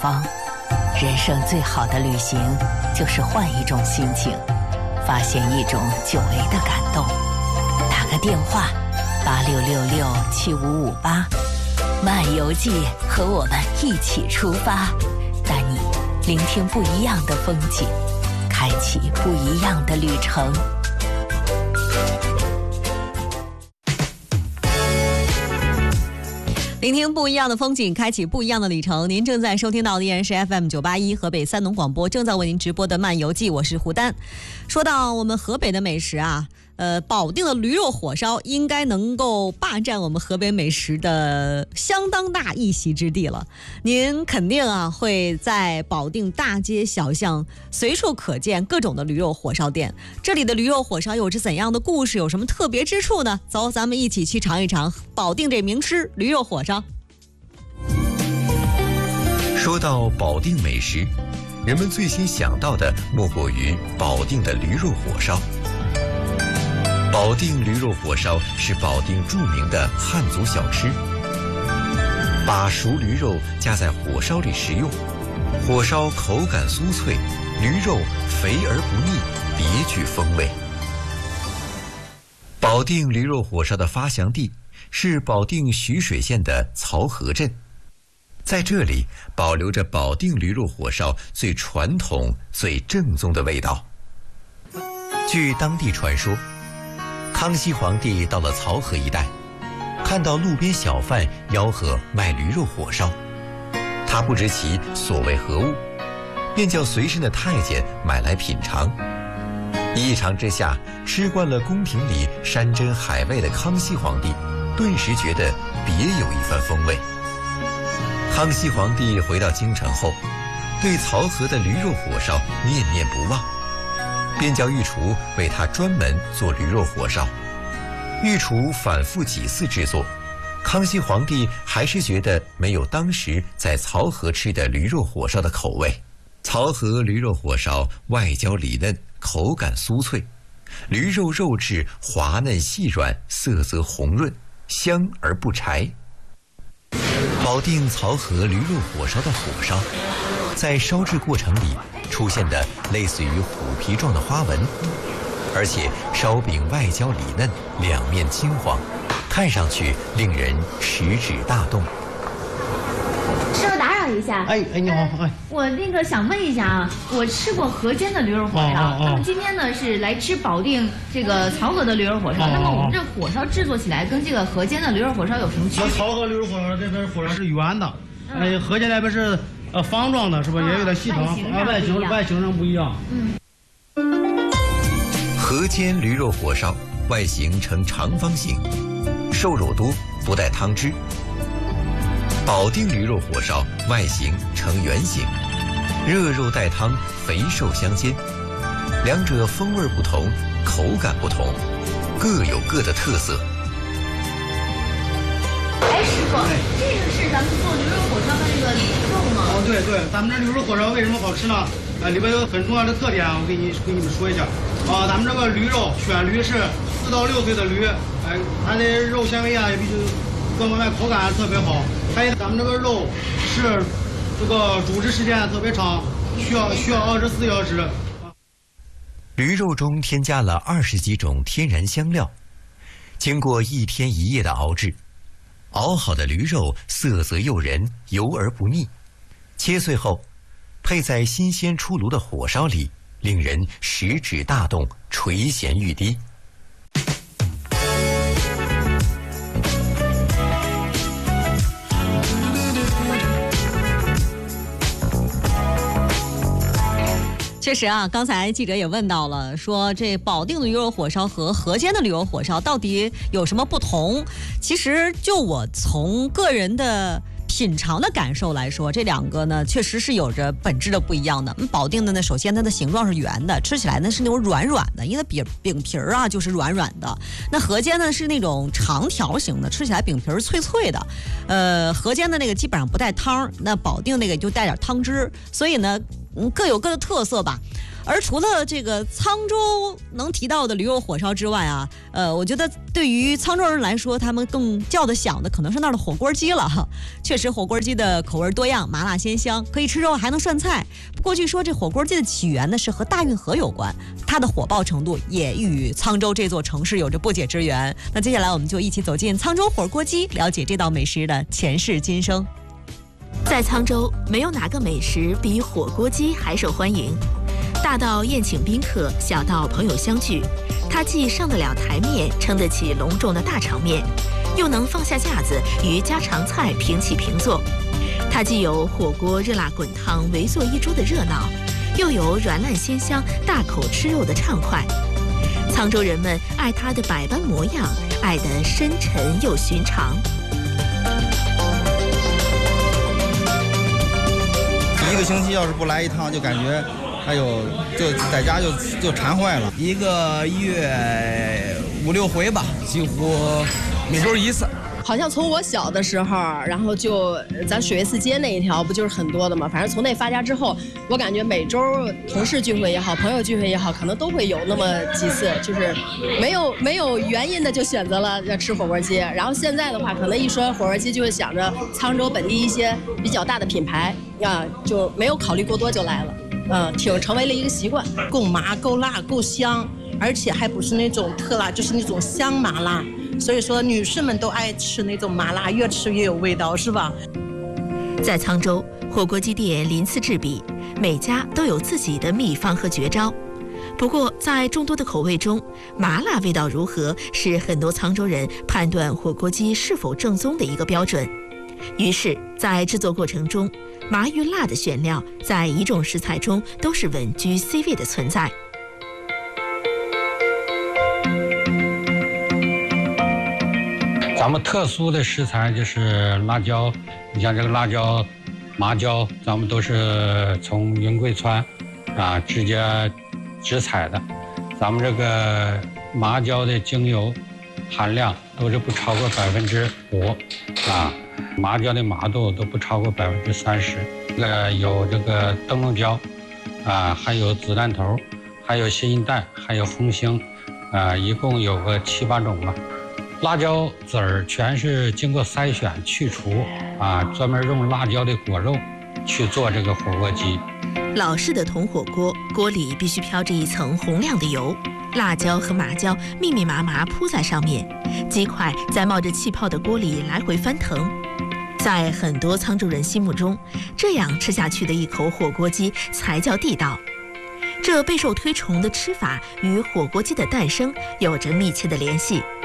方。人生最好的旅行，就是换一种心情，发现一种久违的感动。打个电话，86667558，漫游记和我们一起出发，带你聆听不一样的风景，开启不一样的旅程。聆听不一样的风景，开启不一样的旅程。您正在收听到的依然是 FM981 河北三农广播正在为您直播的漫游记，我是胡丹。说到我们河北的美食啊，保定的驴肉火烧应该能够霸占我们河北美食的相当大一席之地了。您肯定啊会在保定大街小巷随处可见各种的驴肉火烧店。这里的驴肉火烧有着怎样的故事，有什么特别之处呢？走，咱们一起去尝一尝保定这名吃驴肉火烧。 说到保定美食，人们最先想到的莫过于保定的驴肉火烧。保定驴肉火烧是保定著名的汉族小吃，把熟驴肉加在火烧里食用，火烧口感酥脆，驴肉肥而不腻，别具风味。保定驴肉火烧的发祥地是保定徐水县的漕河镇，在这里保留着保定驴肉火烧最传统、最正宗的味道。据当地传说，康熙皇帝到了漕河一带，看到路边小贩吆喝卖驴肉火烧，他不知其所谓何物，便叫随身的太监买来品尝。一尝之下，吃惯了宫廷里山珍海味的康熙皇帝顿时觉得别有一番风味。康熙皇帝回到京城后，对漕河的驴肉火烧念念不忘，便叫御厨为他专门做驴肉火烧。御厨反复几次制作，康熙皇帝还是觉得没有当时在漕河吃的驴肉火烧的口味。漕河驴肉火烧外焦里嫩，口感酥脆，驴肉肉质滑嫩细软，色泽红润，香而不柴。保定漕河驴肉火烧的火烧，在烧制过程里出现的类似于虎皮状的花纹，而且烧饼外焦里嫩，两面金黄，看上去令人食指大动。 师傅打扰一下， 哎，你好， 我那个想问一下啊，我吃过河间的驴肉火烧，那么今天呢是来吃保定这个漕河的驴肉火烧，那么我们这火烧制作起来跟这个河间的驴肉火烧有什么区别？ 漕河驴肉火烧这边火烧是圆的，河间那边是方状的，是不是也有点细长？外形上不一样。 河间驴肉火烧外形呈长方形，瘦肉多，不带汤汁。保定驴肉火烧外形呈圆形，热肉带汤，肥瘦相间，两者风味不同，口感不同，各有各的特色。 哎，师傅，这个是咱们做驴肉火烧的这个肉吗？ 对，咱们这驴肉火烧为什么好吃呢？里边有很重要的特点，我给你们说一下。咱们这个驴肉选驴是4到6岁的驴，它的肉纤维啊也比各方面口感特别好。还有咱们这个肉是这个煮制时间特别长，需要24小时。 驴肉中添加了20几种天然香料，经过1天1夜的熬制，熬好的驴肉色泽诱人，油而不腻。切碎后，配在新鲜出炉的火烧里，令人食指大动，垂涎欲滴。 确实啊，刚才记者也问到了，说这保定的驴肉火烧和河间的驴肉火烧到底有什么不同？其实就我从个人的品尝的感受来说，这两个呢确实是有着本质的不一样的。保定的呢，首先它的形状是圆的，吃起来呢是那种软软的，因为饼皮儿啊就是软软的。那河间呢是那种长条形的，吃起来饼皮儿脆脆的。河间的那个基本上不带汤，那保定那个就带点汤汁，所以呢各有各的特色吧。而除了这个沧州能提到的驴肉火烧之外啊，我觉得对于沧州人来说，他们更叫得响的可能是那儿的火锅鸡了哈。确实，火锅鸡的口味多样，麻辣鲜香，可以吃肉还能涮菜。不过据说这火锅鸡的起源呢是和大运河有关，它的火爆程度也与沧州这座城市有着不解之缘。那接下来我们就一起走进沧州火锅鸡，了解这道美食的前世今生。 在沧州，没有哪个美食比火锅鸡还受欢迎。大到宴请宾客，小到朋友相聚，它既上得了台面，撑得起隆重的大场面，又能放下架子与家常菜平起平坐。它既有火锅热辣滚烫、围坐一桌的热闹，又有软烂鲜香、大口吃肉的畅快。沧州人们爱它的百般模样，爱得深沉又寻常。 一个星期要是不来一趟，就感觉，哎呦，就在家就馋坏了。 1个月5、6回吧，几乎每周一次。 好像从我小的时候，然后就咱水月寺街那一条不就是很多的吗？反正从那发家之后，我感觉每周同事聚会也好，朋友聚会也好，可能都会有那么几次，就是没有原因的就选择了要吃火锅鸡。然后现在的话，可能一说火锅鸡就会想着沧州本地一些比较大的品牌啊，就没有考虑过多就来了，成为了一个习惯。 够麻、够辣、够香，而且还不是那种特辣，就是那种香麻辣。所以说，女士们都爱吃那种麻辣，越吃越有味道，是吧？ 在沧州，火锅鸡店鳞次栉比，每家都有自己的秘方和绝招。不过，在众多的口味中，麻辣味道如何是很多沧州人判断火锅鸡是否正宗的一个标准。于是，在制作过程中，麻与辣的选料在一众食材中都是稳居 C 位的存在。 咱们特殊的食材就是辣椒，你像这个辣椒、麻椒，咱们都是从云贵川直接直采的。咱们这个麻椒的精油含量都是不超过5%，麻椒的麻度都不超过30%。有这个灯笼椒，还有子弹头，还有新一代，还有红星，一共有个7、8种吧。辣椒籽儿全是经过筛选去除，专门用辣椒的果肉去做这个火锅鸡。 老式的铜火锅，锅里必须飘着一层红亮的油，辣椒和麻椒密密麻麻铺在上面，鸡块在冒着气泡的锅里来回翻腾。在很多沧州人心目中，这样吃下去的一口火锅鸡才叫地道。这备受推崇的吃法与火锅鸡的诞生有着密切的联系。